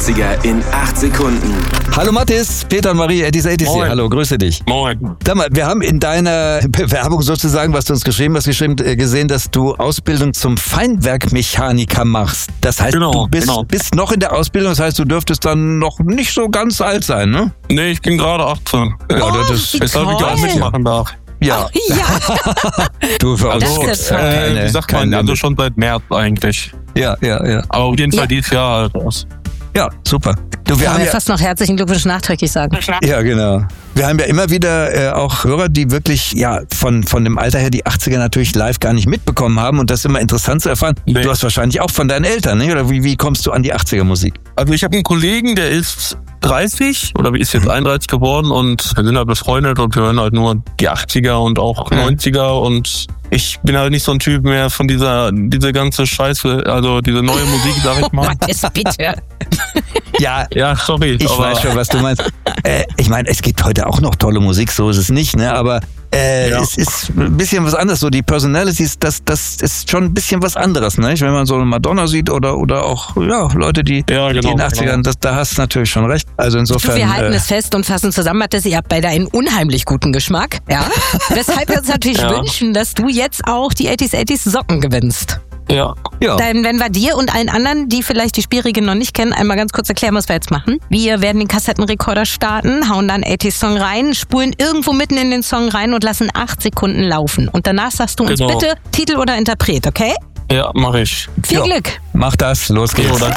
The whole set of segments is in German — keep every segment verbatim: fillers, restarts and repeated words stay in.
achtziger in acht Sekunden. Hallo Mathis, Peter und Marie, Eddies Eddies hier. Hallo, grüße dich. Moin. Sag mal, wir haben in deiner Bewerbung sozusagen, was du uns geschrieben hast, geschrieben, äh, gesehen, dass du Ausbildung zum Feinwerkmechaniker machst. Das heißt, Genau, du bist, genau. bist noch in der Ausbildung, das heißt, du dürftest dann noch nicht so ganz alt sein, ne? Nee, ich bin gerade achtzehn. Ja, Oh, das ist, wie Weshalb ich auch toll. mitmachen darf. ja. Ja, Du für uns Das ist gibt's ja toll. keine, Äh, wie sagt keine man, also Limit. schon seit März eigentlich. Ja, ja, ja. Aber auf jeden Fall Ja. dieses Jahr halt aus. Ja, super. Du, wir kann haben man ja, fast noch herzlichen Glückwunsch nachträglich sagen. ja, genau. Wir haben ja immer wieder äh, auch Hörer, die wirklich ja von von dem Alter her die achtziger natürlich live gar nicht mitbekommen haben und das ist immer interessant zu erfahren. Nee. Du hast wahrscheinlich auch von deinen Eltern, nicht? Oder wie, wie kommst du an die achtziger Musik? Also ich habe einen Kollegen, der ist dreißig oder ist jetzt einunddreißig geworden und wir sind halt befreundet und wir hören halt nur die achtziger und auch Mhm. neunziger und ich bin halt nicht so ein Typ mehr von dieser diese ganze Scheiße, also diese neue Musik, sag ich mal. Mathis, bitte. Ja, Ja, sorry. ich aber weiß schon, was du meinst. Äh, ich meine, es gibt heute auch noch tolle Musik, so ist es nicht, ne? Aber äh, Ja. es ist ein bisschen was anderes. So die Personalities, das, das ist schon ein bisschen was anderes, ne? Wenn man so eine Madonna sieht oder oder auch ja Leute, die, Ja, die genau, in den achtzigern, genau. das, da hast du natürlich schon recht. Also Du, insofern. wir halten äh, es fest und fassen zusammen, Mathis, ihr habt beide einen unheimlich guten Geschmack. Ja? Weshalb wir uns natürlich Ja. wünschen, dass du jetzt auch die achtziger achtziger Socken gewinnst. ja. ja. Dann, wenn wir dir und allen anderen, die vielleicht die Spielregeln noch nicht kennen, einmal ganz kurz erklären, was wir jetzt machen. Wir werden den Kassettenrekorder starten, hauen dann achtziger-Song rein, spulen irgendwo mitten in den Song rein und lassen acht Sekunden laufen. Und danach sagst du uns Genau. bitte Titel oder Interpret, okay? Ja, mache ich. Viel Ja. Glück! Mach das, los geht's. So, dann.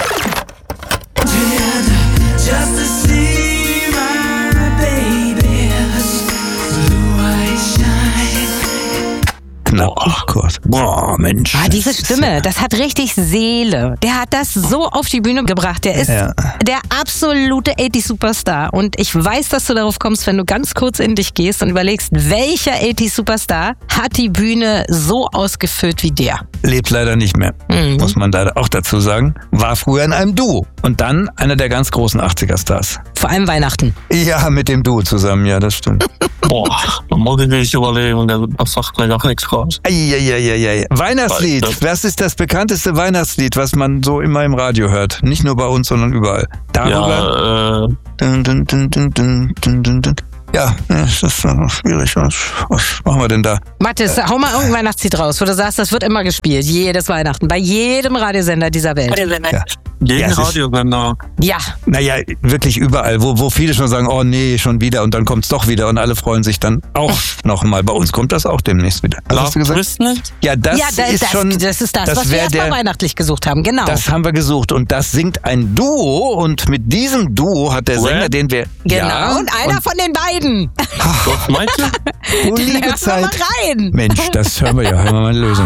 Just to see my baby's blue eyes shine. Knapp. Ach Gott. Boah, Mensch. Ah, diese Das ist Stimme, ja- das hat richtig Seele. Der hat das so auf die Bühne gebracht. Der ist Ja. der absolute achtziger-Superstar. Und ich weiß, dass du darauf kommst, wenn du ganz kurz in dich gehst und überlegst, welcher achtziger-Superstar hat die Bühne so ausgefüllt wie der? Lebt leider nicht mehr, Mhm. muss man leider auch dazu sagen. War früher in einem Duo. Und dann einer der ganz großen achtziger-Stars. Vor allem Weihnachten. Ja, mit dem Duo zusammen, ja, das stimmt. Boah, da muss ich mich überlegen, der das sagt mir gar nichts raus. Eieieiei. Weihnachtslied. Alter. Was ist das bekannteste Weihnachtslied, was man so immer im Radio hört? Nicht nur bei uns, sondern überall. Darüber. Ja, äh, Dun, dun, dun, dun, dun, dun, dun, dun. Ja, das ist äh, schwierig. Was, was machen wir denn da? Mathis, hau mal irgendein Weihnachtslied raus, wo du sagst, das wird immer gespielt. Jedes Weihnachten. Bei jedem Radiosender dieser Welt. Ja. jeden Ja, es ist- Radiosender. Ja. Naja, wirklich überall, wo, wo viele schon sagen, oh nee, schon wieder und dann kommt's doch wieder und alle freuen sich dann auch nochmal. Bei uns kommt das auch demnächst wieder. Was hast du gesagt? Christmas? Ja, das ja, das, ist das, schon, das ist das, das was wir wär erstmal der- weihnachtlich gesucht haben. Genau. das haben wir gesucht und das singt ein Duo und mit diesem Duo hat der Red? Sänger, den wir... genau. Ja, und einer von den beiden. Was meinst du? oh, liebe Hör mal Zeit. rein. Mensch, das hören wir ja, hören wir mal eine Lösung.